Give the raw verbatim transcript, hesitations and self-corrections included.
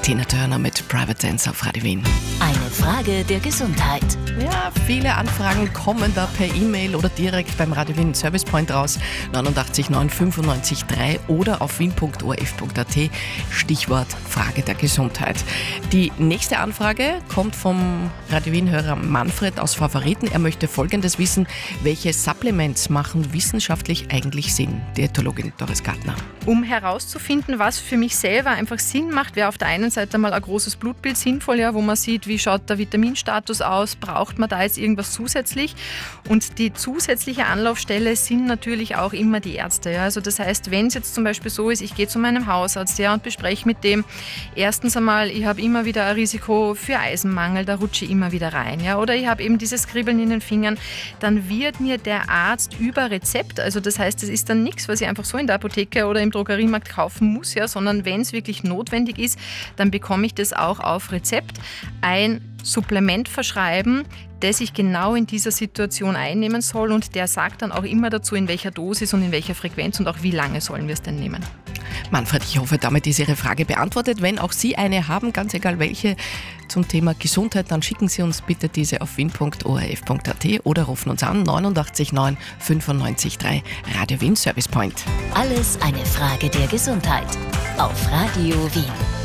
Tina Turner mit Private Dancer auf Radio Wien. Eine Frage der Gesundheit. Ja, viele Anfragen kommen da per E-Mail oder direkt beim Radio Wien Service Point raus. neunundachtzig neun fünfundneunzig drei oder auf wien punkt o r f punkt a t. Stichwort Frage der Gesundheit. Die nächste Anfrage kommt vom Radio Wien-Hörer Manfred aus Favoriten. Er möchte Folgendes wissen: Welche Supplements machen wissenschaftlich eigentlich Sinn? Diätologin Doris Gartner. Um herauszufinden, was für mich selber einfach Sinn macht, wäre auf der einen Seite mal ein großes Blutbild sinnvoll, ja, wo man sieht, wie schaut der Vitaminstatus aus, braucht man da jetzt irgendwas zusätzlich? Und die zusätzliche Anlaufstelle sind natürlich auch immer die Ärzte. Ja. Also das heißt, wenn es jetzt zum Beispiel so ist, ich gehe zu meinem Hausarzt, ja, und bespreche mit dem, erstens einmal, ich habe immer wieder ein Risiko für Eisenmangel, da rutsche ich immer wieder rein. Ja. Oder ich habe eben dieses Kribbeln in den Fingern, dann wird mir der Arzt über Rezept, also das heißt, es ist dann nichts, was ich einfach so in der Apotheke oder im Drogeriemarkt kaufen muss, ja, sondern wenn es wirklich notwendig ist, dann bekomme ich das auch auf Rezept, ein Supplement verschreiben, das ich genau in dieser Situation einnehmen soll, und der sagt dann auch immer dazu, in welcher Dosis und in welcher Frequenz und auch wie lange sollen wir es denn nehmen. Manfred, ich hoffe, damit ist Ihre Frage beantwortet. Wenn auch Sie eine haben, ganz egal welche, zum Thema Gesundheit, dann schicken Sie uns bitte diese auf wien punkt o r f punkt a t oder rufen uns an neunundachtzig neun fünfundneunzig drei Radio Wien Service Point. Alles eine Frage der Gesundheit auf Radio Wien.